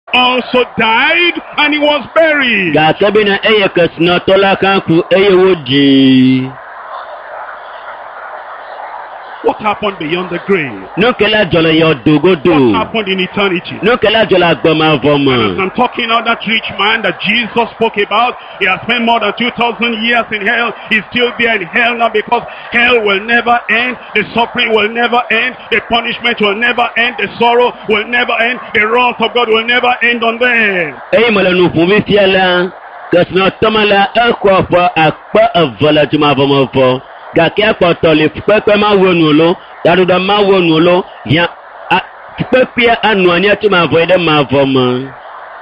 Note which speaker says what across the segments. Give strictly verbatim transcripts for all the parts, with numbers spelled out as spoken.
Speaker 1: also died and he was buried.
Speaker 2: Gakabina eye kasna tola kanku eye woji.
Speaker 1: What happened beyond the grave?
Speaker 2: No kela jola yo dogodo.
Speaker 1: What happened in eternity?
Speaker 2: No kela jola gboma
Speaker 1: And as
Speaker 2: vomo.
Speaker 1: I'm talking about that rich man that Jesus spoke about, he has spent more than two thousand years in hell. He's still there in hell now because hell will never end. The suffering will never end. The punishment will never end. The sorrow will never end. The wrath of God will never end on them.
Speaker 2: Eye mala no fuvi fiala. Kasna tomala akwa fa akpa avala juma vomo fo. Gake akpoto le pepe ma wonu lo. Daruda ma wonu lo. Ya pepe anu ani ati ma voide ma vomo.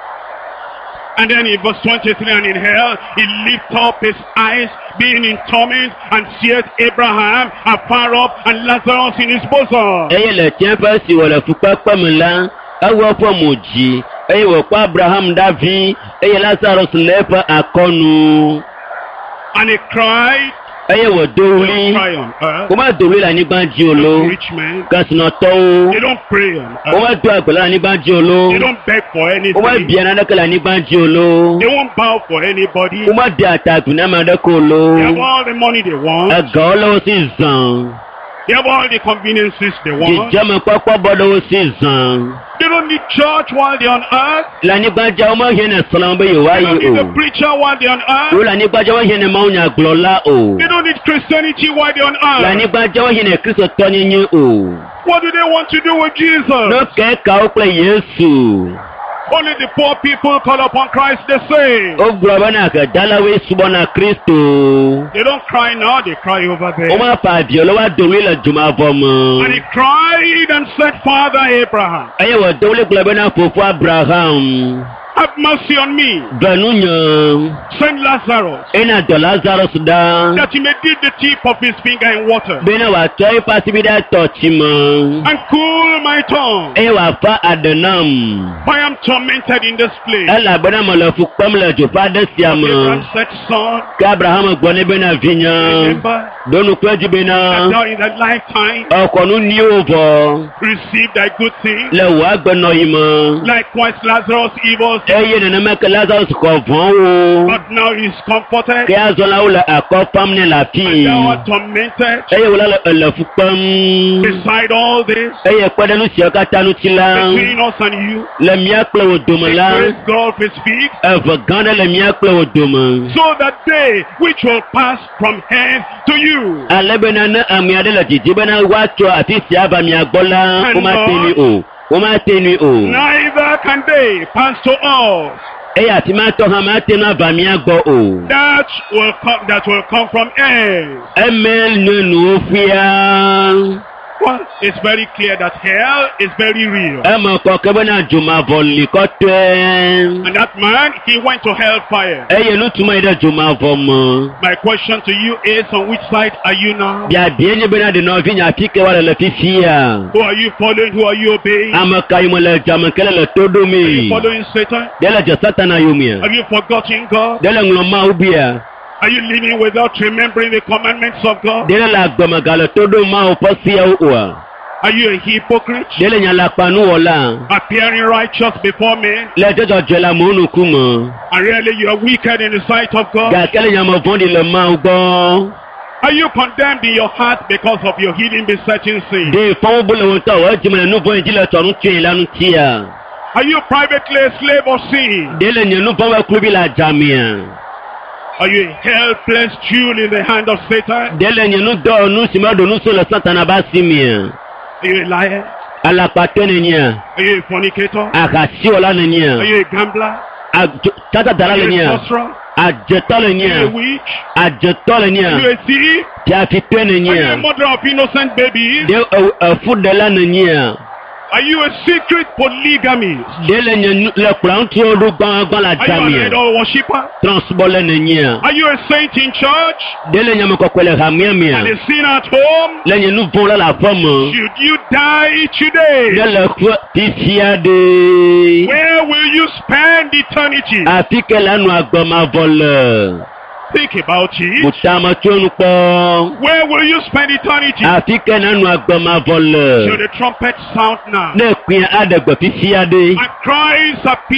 Speaker 1: And then in verse twenty-three, and in hell, he lifted up his eyes, being in torment, and seeth Abraham afar off, and Lazarus in his bosom.
Speaker 2: Eye le tien pa si wala fupa pa mla. Awo fo moji. Eye wo pa Abraham davi. Eye Lazarus lepa akonu.
Speaker 1: And he cried,
Speaker 2: Eye wo
Speaker 1: they don't
Speaker 2: dowli.
Speaker 1: cry on earth.
Speaker 2: Kuma dowli la ni gbanji olo.
Speaker 1: Rich men,
Speaker 2: Kasna to.
Speaker 1: they don't pray on
Speaker 2: Kuma
Speaker 1: earth.
Speaker 2: do agbola ni gbanji olo.
Speaker 1: They don't beg for
Speaker 2: Kuma
Speaker 1: anything.
Speaker 2: biana da kala ni gbanji olo.
Speaker 1: They won't bow for anybody.
Speaker 2: Kuma di ataku na ma da ko
Speaker 1: They have
Speaker 2: lo.
Speaker 1: all the money they want.
Speaker 2: Aga olo si zan.
Speaker 1: They have all the conveniences they want.
Speaker 2: Jijama papa bodo si zan.
Speaker 1: They don't need church while they're on earth.
Speaker 2: La ni gbanji o ma hene salam be yo
Speaker 1: They don't
Speaker 2: ayi
Speaker 1: need a
Speaker 2: o.
Speaker 1: preacher while they're on
Speaker 2: O
Speaker 1: earth.
Speaker 2: la ni gbanji o hene ma unya glola o.
Speaker 1: They don't need Christianity while they're on
Speaker 2: La ni
Speaker 1: earth.
Speaker 2: gbanji o hene Kristo toni ni o.
Speaker 1: What do they want to do with Jesus?
Speaker 2: No ke ka o pe Yesu.
Speaker 1: Only the poor people call upon Christ, they say.
Speaker 2: O globa na ka dalawe subona Kristo.
Speaker 1: They don't cry now, they cry over
Speaker 2: O
Speaker 1: there.
Speaker 2: ma pa bi olowa dowli la juma vomo.
Speaker 1: And he cried and said, Father Abraham,
Speaker 2: Aye wo dowli globa na fofo Abraham.
Speaker 1: have mercy on me.
Speaker 2: Benunya.
Speaker 1: Send Lazarus,
Speaker 2: Ena do Lazarus da.
Speaker 1: that he may dip the tip of his finger in water
Speaker 2: Bena wa toy pasibida touchima.
Speaker 1: and cool my tongue.
Speaker 2: E wa fa adenam.
Speaker 1: For I am tormented in this place.
Speaker 2: Ela bena mo le fu pam le jo fa de
Speaker 1: Abraham
Speaker 2: siama.
Speaker 1: said, Son,
Speaker 2: Ka Abraham gbone bena vinya.
Speaker 1: remember
Speaker 2: Donu kweji
Speaker 1: that
Speaker 2: bena.
Speaker 1: thou in thy lifetime
Speaker 2: Okonu ni ovo.
Speaker 1: received thy good things.
Speaker 2: Le wa gbeno yima.
Speaker 1: Likewise Lazarus evil,
Speaker 2: Eye nene me ke Lazarus ko von wo.
Speaker 1: but now he is comforted.
Speaker 2: Ke azola wo le akofam ne la pi.
Speaker 1: And thou art tormented.
Speaker 2: Eye wo la le le fu pam.
Speaker 1: Beside all this,
Speaker 2: Eye kwadenu si okata nu ti la.
Speaker 1: between us and you,
Speaker 2: Le mia kple wo dome
Speaker 1: the
Speaker 2: la.
Speaker 1: great gulf is fixed,
Speaker 2: Eve gane le mia kple wo dome.
Speaker 1: so that they which will pass from hence to you
Speaker 2: Ale bena ne amia de le didi bena wa tso ati si ava mia gbɔ la. Wo ma teni o. Wo ma teni o.
Speaker 1: neither can they pass to us
Speaker 2: Eye ati ma tɔ hã ma tenu ava mia gbɔ o.
Speaker 1: that will come that will come from hence.
Speaker 2: Eme nu nu fia.
Speaker 1: Well, it's very clear that hell is very real.
Speaker 2: Eme kɔ ke bena dzoma vɔ li kɔtɔɛ.
Speaker 1: And that man, he went to hellfire.
Speaker 2: Eye nu tuma yi ɖe dzoma vɔ me.
Speaker 1: My question to you is, on which side are you now?
Speaker 2: Biabie nye bena de nɔvi nya fi ke wa le le fifia.
Speaker 1: Who are you following? Who are you obeying? Are
Speaker 2: Ame ka yi me le dzame ke le le to ɖo
Speaker 1: you
Speaker 2: me.
Speaker 1: following Satan?
Speaker 2: De le dze satana yomea.
Speaker 1: Have you forgotten God?
Speaker 2: De le ŋlɔ mawu bia.
Speaker 1: Are you living without remembering the commandments of God?
Speaker 2: De le le agbeme ga le to ɖo mawu ƒe siawo oa.
Speaker 1: Are you a hypocrite?
Speaker 2: De le nya le akpanu wɔla.
Speaker 1: Appearing righteous before men,
Speaker 2: Le dzɔdzɔdzɔ le amewo nuku me.
Speaker 1: and really you are wicked in the sight of God?
Speaker 2: Gake le nyame vɔ̃ɖi le mawu gbɔ.
Speaker 1: Are you condemned in your heart because of your hidden besetting sin?
Speaker 2: De fɔwo bo le wo ŋutɔ wɔ edzime le nu vɔ̃ yi dzi le tɔ nu tsoe la ŋutia.
Speaker 1: Are you privately a slave of sin?
Speaker 2: De le nye nu vɔ̃ wɔ klubi le adzamea.
Speaker 1: Are you a helpless jewel in the hand of Satan?
Speaker 2: De le nye nu dɔ nu si me ɖo nu so le satana ba si mea.
Speaker 1: Are you a liar?
Speaker 2: Alakpatɔ nenia.
Speaker 1: Are you a fornicator?
Speaker 2: Akasiwɔla
Speaker 1: Are
Speaker 2: nenia.
Speaker 1: you a gambler?
Speaker 2: Tatatala
Speaker 1: Are you a
Speaker 2: nenia.
Speaker 1: sorcerer?
Speaker 2: Adzetɔ
Speaker 1: Are you a
Speaker 2: nenia.
Speaker 1: witch?
Speaker 2: Adzetɔ
Speaker 1: Are you
Speaker 2: nenia.
Speaker 1: a thief?
Speaker 2: Tiafitɔ
Speaker 1: Are you a
Speaker 2: nenia.
Speaker 1: mother of innocent babies?
Speaker 2: De efuɖela nenia.
Speaker 1: Are you a secret polygamist?
Speaker 2: De le nye nu le kplɔa ŋuti ɖo gbãgbã le
Speaker 1: Are you an
Speaker 2: adzamea.
Speaker 1: idol worshipper?
Speaker 2: Transbɔle nenia.
Speaker 1: Are you a saint in church?
Speaker 2: De le nyamekɔkɔ le hamea
Speaker 1: And
Speaker 2: mea.
Speaker 1: a sinner at home?
Speaker 2: Le nye nu vɔ̃ le le aƒe me.
Speaker 1: Should you die today?
Speaker 2: Ne le ƒe fifia de.
Speaker 1: Where will you spend eternity?
Speaker 2: Afi ke le enu agbemavɔ le.
Speaker 1: Think about it.
Speaker 2: Butame tso nu kpɔ.
Speaker 1: Where will you spend eternity?
Speaker 2: Afi ke ne enu agbemavɔ
Speaker 1: Should
Speaker 2: le.
Speaker 1: the trumpet sound now?
Speaker 2: Ne kpuia aɖe gbe fifia de.
Speaker 1: And Christ appeared.